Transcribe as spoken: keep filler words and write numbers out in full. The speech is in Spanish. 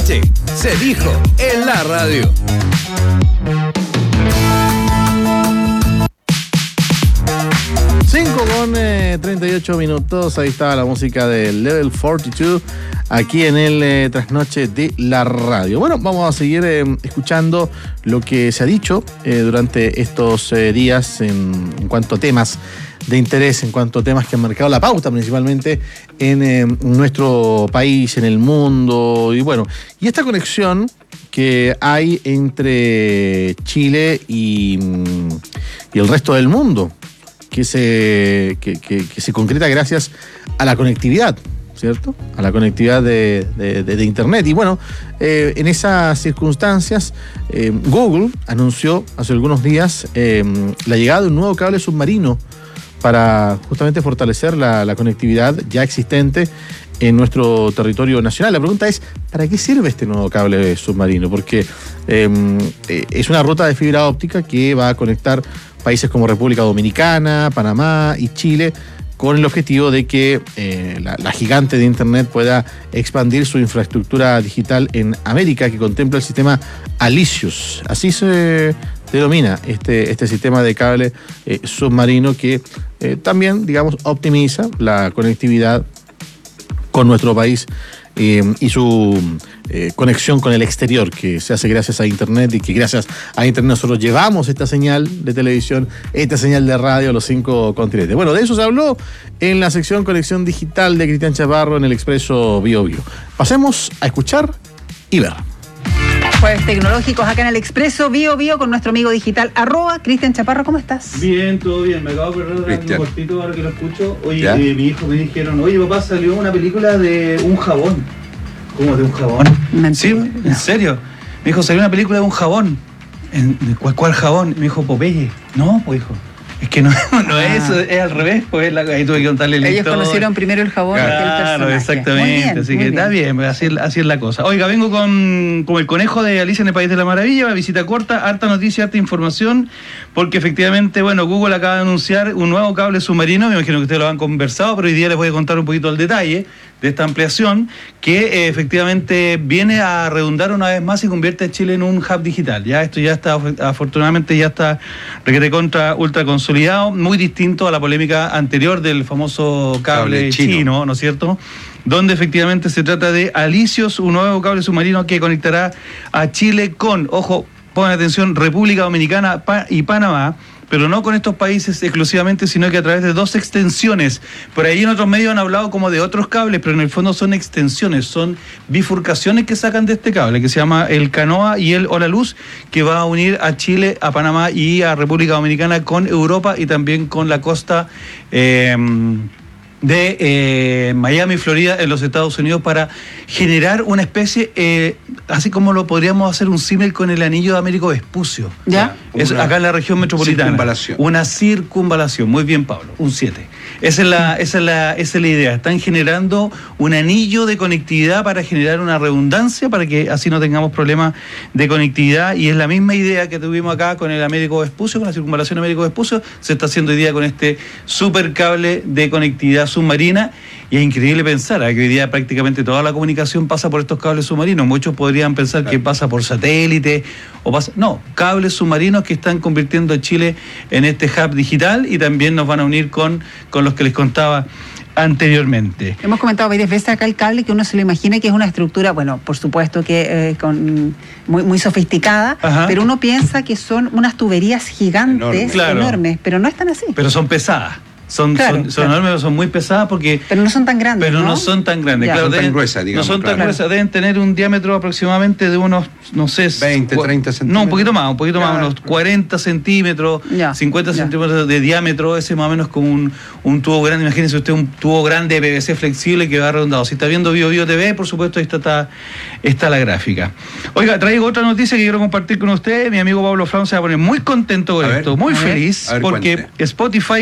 noche se dijo en la radio. cinco con treinta y ocho minutos, ahí estaba la música de Level cuarenta y dos, aquí en el eh, trasnoche de la radio. Bueno, vamos a seguir eh, escuchando lo que se ha dicho eh, durante estos eh, días en, en cuanto a temas de interés, en cuanto a temas que han marcado la pauta principalmente en eh, nuestro país, en el mundo, y bueno, y esta conexión que hay entre Chile y, y el resto del mundo, que se, que, que, que se concreta gracias a la conectividad, ¿cierto? A la conectividad de, de, de, de Internet. Y bueno, eh, en esas circunstancias, eh, Google anunció hace algunos días eh, la llegada de un nuevo cable submarino para justamente fortalecer la, la conectividad ya existente en nuestro territorio nacional. La pregunta es, ¿para qué sirve este nuevo cable submarino? Porque eh, es una ruta de fibra óptica que va a conectar países como República Dominicana, Panamá y Chile, con el objetivo de que eh, la, la gigante de Internet pueda expandir su infraestructura digital en América, que contempla el sistema Alicius. Así se denomina este, este sistema de cable eh, submarino que eh, también, digamos, optimiza la conectividad con nuestro país eh, y su eh, conexión con el exterior, que se hace gracias a Internet, y que gracias a Internet nosotros llevamos esta señal de televisión, esta señal de radio a los cinco continentes. Bueno, de eso se habló en la sección Conexión Digital de Cristian Chaparro en el Expreso Bio Bio. Pasemos a escuchar y ver. Jueves tecnológicos acá en el Expreso Bio Bio con nuestro amigo digital arroba Cristian Chaparro. ¿Cómo estás? Bien, todo bien. Me acabo de acordar de algo cortito ahora que lo escucho. Oye, eh, mi hijo me dijeron, oye papá, salió una película de un jabón. ¿Cómo de un jabón? Mentira. Sí, en serio. Me dijo, salió una película de un jabón. ¿En, ¿cuál, ¿Cuál jabón? Me dijo, Popeye. No, pues hijo. Es que no, no ah. es eso, es al revés, pues la, ahí tuve que contarle la Ellos historia. conocieron primero el jabón claro, que el personaje. Claro, exactamente, bien, así que bien. está bien, así, así es la cosa. Oiga, vengo con, con el conejo de Alicia en el País de la Maravilla, visita corta, harta noticia, harta información, porque efectivamente, bueno, Google acaba de anunciar un nuevo cable submarino, me imagino que ustedes lo han conversado, pero hoy día les voy a contar un poquito el detalle de esta ampliación, que eh, efectivamente viene a redundar una vez más y convierte a Chile en un hub digital. Ya esto ya está, afortunadamente ya está requete contra ultra consolidado, muy distinto a la polémica anterior del famoso cable, cable chino. chino, ¿no es cierto? Donde efectivamente se trata de Alicios, un nuevo cable submarino que conectará a Chile con, ojo, pongan atención, República Dominicana y Panamá, pero no con estos países exclusivamente, sino que a través de dos extensiones. Por ahí en otros medios han hablado como de otros cables, pero en el fondo son extensiones, son bifurcaciones que sacan de este cable, que se llama el Canoa y el Hola Luz, que va a unir a Chile, a Panamá y a República Dominicana con Europa y también con la costa eh, de eh, Miami, Florida, en los Estados Unidos, para generar una especie, eh, así como lo podríamos hacer un símil con el anillo de Américo Vespucio. ¿Ya? Es acá en la región metropolitana. Circunvalación. Una circunvalación. Muy bien, Pablo. Un siete. Esa es la, esa es la, esa es la idea. Están generando un anillo de conectividad para generar una redundancia, para que así no tengamos problemas de conectividad. Y es la misma idea que tuvimos acá con el Américo Vespucio, con la circunvalación Américo Vespucio. Se está haciendo hoy día con este supercable de conectividad submarina. Y es increíble pensar ¿eh? que hoy día prácticamente toda la comunicación pasa por estos cables submarinos. Muchos podrían pensar claro. que pasa por satélite o pasa... No, cables submarinos que están convirtiendo a Chile en este hub digital, y también nos van a unir con, con los que les contaba anteriormente. Hemos comentado varias veces acá el cable, que uno se lo imagina que es una estructura, bueno, por supuesto que eh, con, muy, muy sofisticada, Ajá. pero uno piensa que son unas tuberías gigantes, Enorme. claro. enormes, pero no están así. Pero son pesadas. Son, claro, son, son claro. enormes, son muy pesadas porque... Pero no son tan grandes, Pero no, no son tan grandes, ya. claro. No son deben, tan gruesas, digamos. No son tan claro. gruesas, deben tener un diámetro aproximadamente de unos, no sé... veinte, treinta centímetros. No, un poquito más, un poquito ya. más, unos cuarenta centímetros, ya. cincuenta ya. centímetros de diámetro, ese más o menos como un, un tubo grande. Imagínense usted un tubo grande de P V C flexible que va redondado. Si está viendo Bio Bio T V, por supuesto, ahí está, está, está la gráfica. Oiga, traigo otra noticia que quiero compartir con usted. Mi amigo Pablo Fran se va a poner muy contento con a esto, ver, muy feliz, ver, porque Spotify